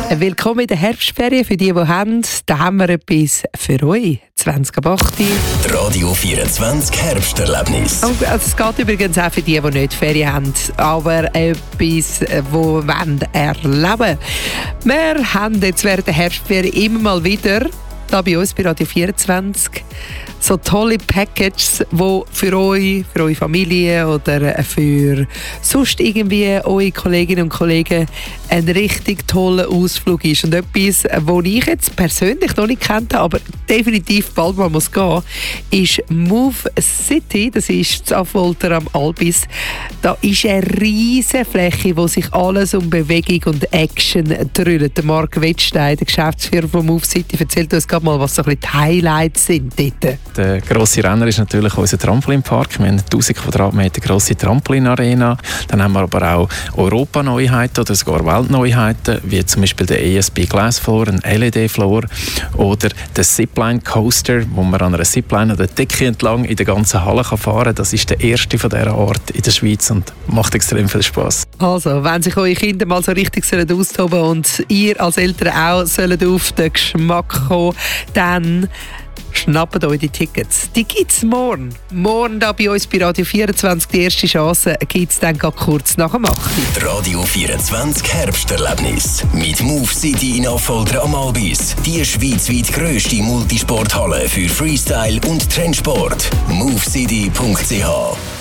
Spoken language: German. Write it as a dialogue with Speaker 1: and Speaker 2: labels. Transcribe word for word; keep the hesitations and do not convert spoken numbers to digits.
Speaker 1: Willkommen in der Herbstferien für die, die haben. Da haben wir etwas für euch. zwanzig ab acht.
Speaker 2: Radio vierundzwanzig Herbsterlebnis.
Speaker 1: Also es geht übrigens auch für die, die nicht Ferien haben, aber etwas, das wir erleben wollen. Wir haben jetzt während der Herbstferien immer mal wieder, da bei uns bei Radio vierundzwanzig, so tolle Packages, die für euch, für eure Familie oder für sonst irgendwie eure Kolleginnen und Kollegen ein richtig toller Ausflug ist. Und etwas, was ich jetzt persönlich noch nicht kannte, aber definitiv bald mal muss gehen, ist Move City. Das ist das Affolter am Albis. Da ist eine riesige Fläche, wo sich alles um Bewegung und Action drüllt. Der Marc Wettstein, der Geschäftsführer von Move City, erzählt uns gerade mal, was so ein bisschen die Highlights sind dort.
Speaker 3: Der grosse Renner ist natürlich unser Trampolinpark. Wir haben eine tausend Quadratmeter grosse Trampolinarena. Dann haben wir aber auch Europa-Neuheiten oder sogar Weltneuheiten, wie zum Beispiel der E S P Glass Floor, ein L E D-Floor oder der Zipline Coaster, wo man an einer Zipline oder Decke entlang in der ganzen Halle fahren kann. Das ist der erste von dieser Art in der Schweiz und macht extrem viel Spass.
Speaker 1: Also, wenn sich eure Kinder mal so richtig austoben sollen und ihr als Eltern auch sollt auf den Geschmack kommen, dann schnappt euch die Tickets. Die gibt es morgen. Morgen da bei uns bei Radio vierundzwanzig. Die erste Chance gibt es dann kurz nach dem acht.
Speaker 2: Radio vierundzwanzig Herbsterlebnis. Mit Move City in Affolter am Albis. Die schweizweit grösste Multisporthalle für Freestyle und Trendsport. move city punkt c h